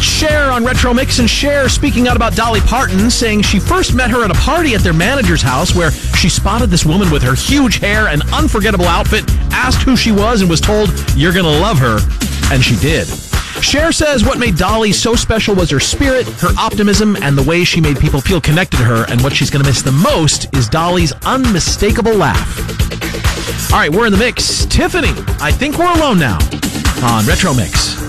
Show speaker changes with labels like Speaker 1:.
Speaker 1: That's Cher on Retro Mix, and Cher speaking out about Dolly Parton, saying she first met her at a party at their manager's house where she spotted this woman with her huge hair and unforgettable outfit, asked who she was, and was told, "You're gonna love her," and she did. Cher says what made Dolly so special was her spirit, her optimism, and the way she made people feel connected to her, and what she's going to miss the most is Dolly's unmistakable laugh. All right, we're in the mix. Tiffany, I think we're alone now on Retro Mix.